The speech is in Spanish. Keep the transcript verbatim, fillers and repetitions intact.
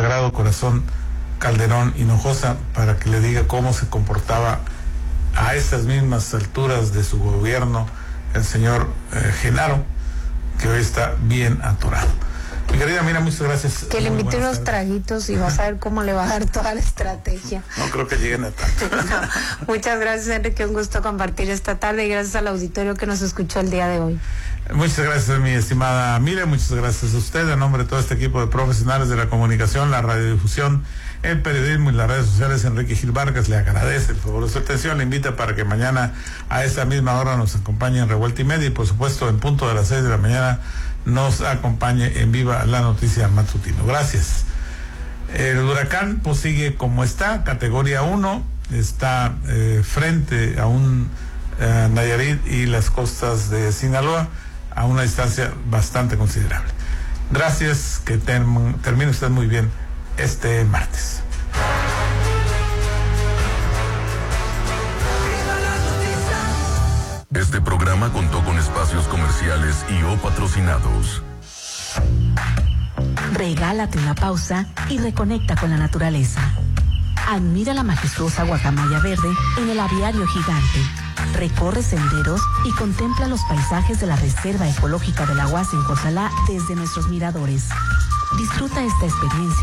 Sagrado Corazón Calderón Hinojosa para que le diga cómo se comportaba a estas mismas alturas de su gobierno el señor eh, Genaro, que hoy está bien atorado. Mi querida Mira, muchas gracias. Que le invite unos traguitos y vas a ver cómo le va a dar toda la estrategia. No creo que lleguen a tanto. No, muchas gracias, Enrique, un gusto compartir esta tarde y gracias al auditorio que nos escuchó el día de hoy. Muchas gracias, mi estimada Mira, muchas gracias a usted, en nombre de todo este equipo de profesionales de la comunicación, la radiodifusión, el periodismo y las redes sociales. Enrique Gil Vargas le agradece el favor de su atención, le invita para que mañana a esta misma hora nos acompañe en Revuelta y Media y por supuesto en punto de las seis de la mañana nos acompañe en Viva la Noticia Matutino. Gracias. El huracán pues sigue como está, categoría uno, está eh, frente a un eh, Nayarit y las costas de Sinaloa a una distancia bastante considerable. Gracias, que term- termine usted muy bien este martes. Este programa contó con espacios comerciales y o patrocinados. Regálate una pausa y reconecta con la naturaleza. Admira la majestuosa guacamaya verde en el aviario gigante. Recorre senderos y contempla los paisajes de la Reserva Ecológica de la Huasteca en Cozalá desde nuestros miradores. Disfruta esta experiencia